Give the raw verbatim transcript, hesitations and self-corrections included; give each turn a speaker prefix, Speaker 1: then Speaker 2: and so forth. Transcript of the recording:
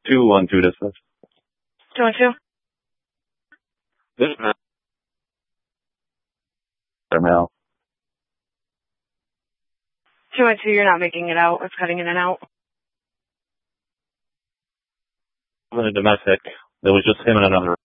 Speaker 1: Two one two dispatch.
Speaker 2: Two one two.
Speaker 1: This is their mail.
Speaker 2: Two one two. You're not making it out. It's cutting in and out.
Speaker 1: I'm in a domestic. There was just him and another.